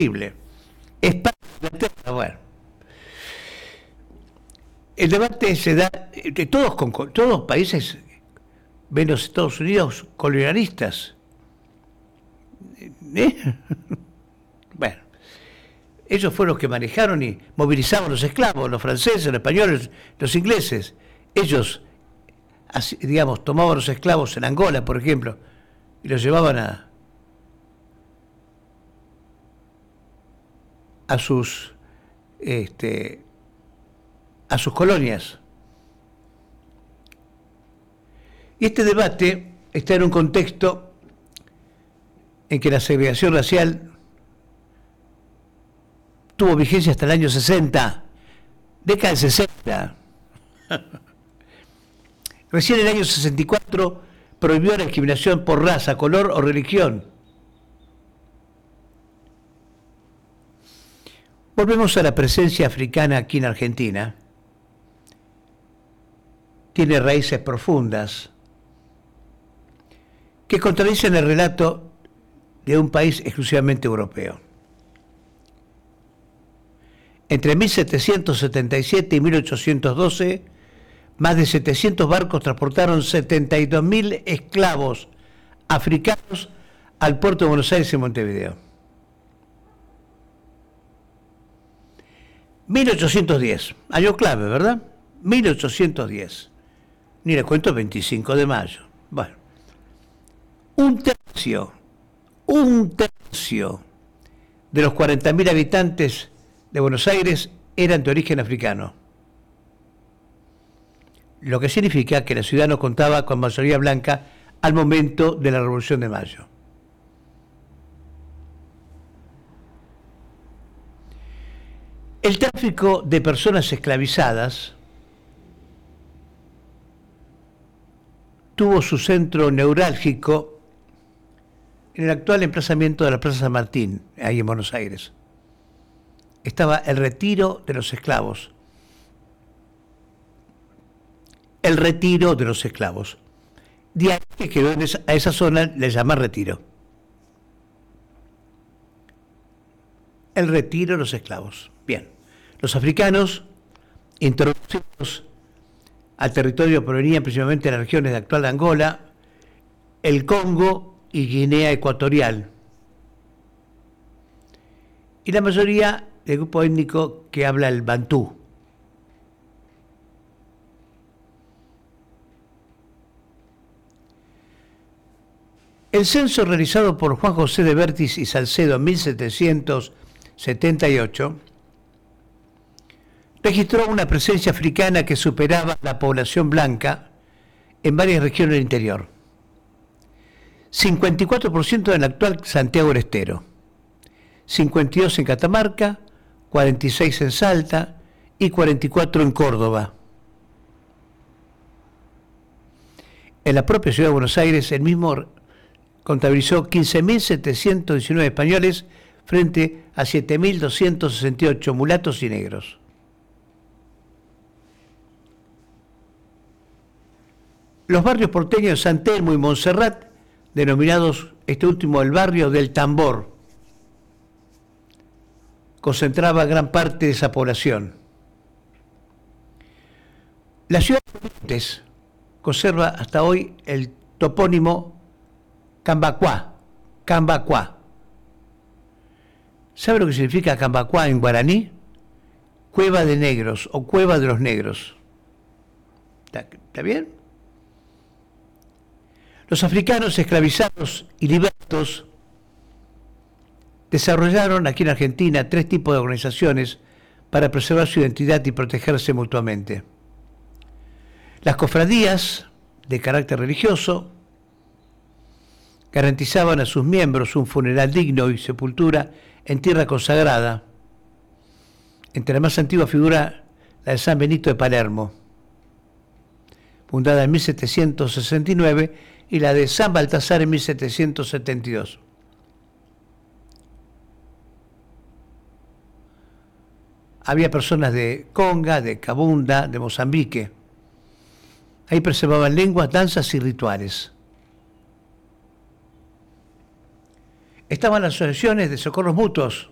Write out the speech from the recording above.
posible. España, Inglaterra, bueno. El debate se da de todos países, menos Estados Unidos, colonialistas. Bueno, ellos fueron los que manejaron y movilizaban los esclavos, los franceses, los españoles, los ingleses. Ellos, así, digamos, tomaban los esclavos en Angola, por ejemplo, y los llevaban a sus colonias. Y este debate está en un contexto en que la segregación racial tuvo vigencia hasta el año 60, década del 60. Recién en el año 64 prohibió la discriminación por raza, color o religión. Volvemos a la presencia africana aquí en Argentina. Tiene raíces profundas que contradicen el relato de un país exclusivamente europeo. Entre 1777 y 1812, más de 700 barcos transportaron 72.000 esclavos africanos al puerto de Buenos Aires y Montevideo. 1810, año clave, ¿verdad? 1810. Ni le cuento 25 de mayo. Bueno, un tercio de los 40.000 habitantes de Buenos Aires eran de origen africano. Lo que significa que la ciudad no contaba con mayoría blanca al momento de la Revolución de Mayo. El tráfico de personas esclavizadas tuvo su centro neurálgico en el actual emplazamiento de la Plaza San Martín, ahí en Buenos Aires. Estaba el retiro de los esclavos. El retiro de los esclavos. De ahí que quedó a esa zona le llaman retiro. El retiro de los esclavos. Bien. Los africanos, introducidos al territorio, provenían principalmente de las regiones de actual Angola, el Congo y Guinea Ecuatorial. Y la mayoría del grupo étnico que habla el bantú. El censo realizado por Juan José de Vértiz y Salcedo en 1778 registró una presencia africana que superaba la población blanca en varias regiones del interior. 54% en el actual Santiago del Estero, 52% en Catamarca, 46% en Salta y 44% en Córdoba. En la propia ciudad de Buenos Aires, el mismo contabilizó 15.719 españoles frente a 7.268 mulatos y negros. Los barrios porteños de San Telmo y Montserrat, denominados este último el barrio del Tambor, concentraba gran parte de esa población. La ciudad de Corrientes conserva hasta hoy el topónimo Cambacuá. ¿Sabe lo que significa Cambacuá en guaraní? Cueva de negros o cueva de los negros. ¿Está bien? Los africanos esclavizados y libertos desarrollaron aquí en Argentina 3 tipos de organizaciones para preservar su identidad y protegerse mutuamente. Las cofradías de carácter religioso garantizaban a sus miembros un funeral digno y sepultura en tierra consagrada. Entre la más antigua figura la de San Benito de Palermo, fundada en 1769, y la de San Baltasar en 1772. Había personas de Conga, de Cabunda, de Mozambique. Ahí preservaban lenguas, danzas y rituales. Estaban las asociaciones de socorros mutuos,